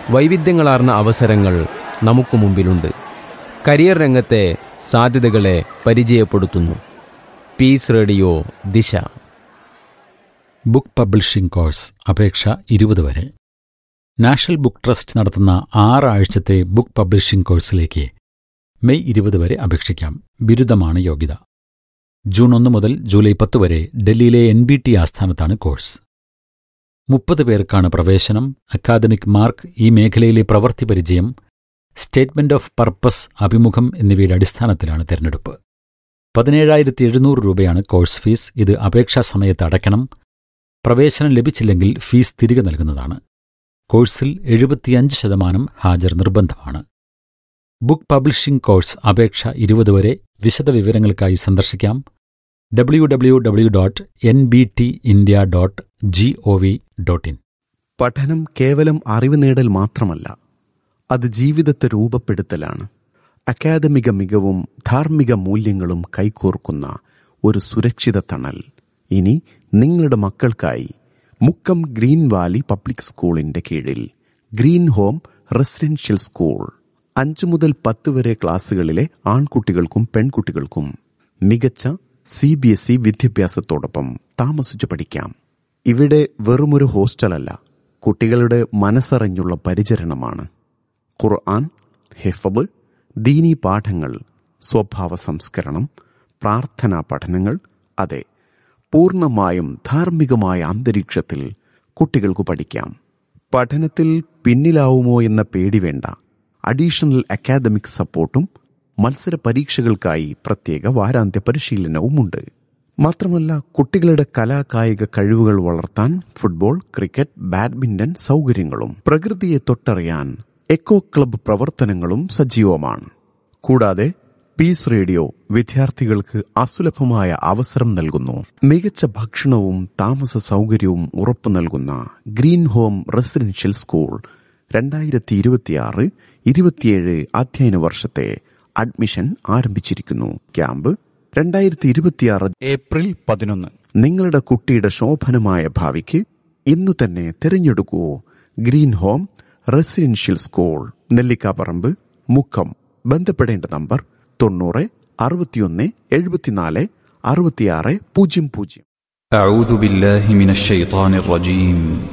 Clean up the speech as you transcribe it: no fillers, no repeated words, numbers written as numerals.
വൈവിധ്യങ്ങളാർന്ന അവസരങ്ങൾ നമുക്ക് മുമ്പിലുണ്ട്. കരിയർ രംഗത്തെ സാധ്യതകളെ പരിചയപ്പെടുത്തുന്നു. പീസ് റേഡിയോ ദിശ. ബുക്ക് പബ്ലിഷിംഗ് കോഴ്സ് അപേക്ഷ 20 വരെ. നാഷണൽ ബുക്ക് ട്രസ്റ്റ് നടത്തുന്ന 6 ആഴ്ചത്തെ ബുക്ക് പബ്ലിഷിംഗ് കോഴ്സിലേക്ക് മെയ് 20 വരെ അപേക്ഷിക്കാം. ബിരുദമാണ് യോഗ്യത. ജൂൺ 1 മുതൽ ജൂലൈ 10 വരെ ഡൽഹിയിലെ NBT ആസ്ഥാനത്താണ് കോഴ്സ്. 30 പേർക്കാണ് പ്രവേശനം. അക്കാദമിക് മാർക്ക്, ഈ മേഖലയിലെ പ്രവൃത്തി പരിചയം, സ്റ്റേറ്റ്മെന്റ് ഓഫ് പർപ്പസ്, അഭിമുഖം എന്നിവയുടെ അടിസ്ഥാനത്തിലാണ് തിരഞ്ഞെടുപ്പ്. 17,700 രൂപയാണ് കോഴ്സ് ഫീസ്. ഇത് അപേക്ഷാ സമയത്ത് അടയ്ക്കണം. പ്രവേശനം ലഭിച്ചില്ലെങ്കിൽ ഫീസ് തിരികെ നൽകുന്നതാണ്. കോഴ്സിൽ 75% ഹാജർ നിർബന്ധമാണ്. ബുക്ക് പബ്ലിഷിംഗ് കോഴ്സ് അപേക്ഷ 20 വരെ. വിശദവിവരങ്ങൾക്കായി സന്ദർശിക്കാം www.nbtindia.gov.in. പഠനം കേവലം അറിവ് നേടൽ മാത്രമല്ല, അത് ജീവിതത്തെ രൂപപ്പെടുത്തലാണ്. അക്കാദമിക മികവും ധാർമ്മിക മൂല്യങ്ങളും കൈകോർക്കുന്ന ഒരു സുരക്ഷിത തണൽ ഇനി നിങ്ങളുടെ മക്കൾക്കായി മുക്കം ഗ്രീൻ വാലി പബ്ലിക് സ്കൂളിന്റെ കീഴിൽ ഗ്രീൻ ഹോം റെസിഡൻഷ്യൽ സ്കൂൾ. 5 മുതൽ 10 വരെ ക്ലാസുകളിലെ ആൺകുട്ടികൾക്കും പെൺകുട്ടികൾക്കും മികച്ച CBSE വിദ്യാഭ്യാസത്തോടൊപ്പം താമസിച്ചു പഠിക്കാം. ഇവിടെ വെറുമൊരു ഹോസ്റ്റലല്ല, കുട്ടികളുടെ മനസ്സറിഞ്ഞുള്ള പരിചരണമാണ്. ഖുർആൻ, ഹിഫ്ള്, ദീനീ പാഠങ്ങൾ, സ്വഭാവ സംസ്കരണം, പ്രാർത്ഥനാ പഠനങ്ങൾ. അതെ, പൂർണ്ണമായും ധാർമ്മികമായ അന്തരീക്ഷത്തിൽ കുട്ടികൾക്ക് പഠിക്കാം. പഠനത്തിൽ പിന്നിലാവുമോ എന്ന പേടി വേണ്ട. അഡീഷണൽ അക്കാദമിക് സപ്പോർട്ടും മത്സര പരീക്ഷകൾക്കായി പ്രത്യേക വാരാന്ത്യ പരിശീലനവുമുണ്ട്. മാത്രമല്ല, കുട്ടികളുടെ കലാകായിക കഴിവുകൾ വളർത്താൻ ഫുട്ബോൾ, ക്രിക്കറ്റ്, ബാഡ്മിന്റൺ സൗകര്യങ്ങളും പ്രകൃതിയെ തൊട്ടറിയാൻ എക്കോ ക്ലബ്ബ് പ്രവർത്തനങ്ങളും സജീവമാണ്. കൂടാതെ പീസ് റേഡിയോ വിദ്യാർത്ഥികൾക്ക് അസുലഭമായ അവസരം നൽകുന്നു. മികച്ച ഭക്ഷണവും താമസ സൗകര്യവും ഉറപ്പു നൽകുന്ന ഗ്രീൻ ഹോം റെസിഡൻഷ്യൽ സ്കൂൾ 2026-27 അധ്യയന വർഷത്തെ അഡ്മിഷൻ ആരംഭിച്ചിരിക്കുന്നു. Camp 2026 April 11. നിങ്ങളുടെ കുട്ടിയുടെ ശോഭനമായ ഭാവിക്ക് ഇന്നു തന്നെ തിരഞ്ഞെടുക്കൂ green home residential school, Nellikkaparamba, Mukkam. ബന്ധപ്പെടേണ്ട നമ്പർ 90 61 74 66 00. أعوذ بالله من الشيطان الرجيم.